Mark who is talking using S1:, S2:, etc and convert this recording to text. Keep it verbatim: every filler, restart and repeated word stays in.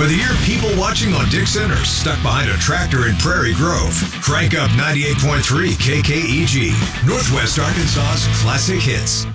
S1: Whether you're people watching on Dixon or stuck behind a tractor in Prairie Grove, crank up ninety-eight point three K K E G, Northwest Arkansas's classic hits.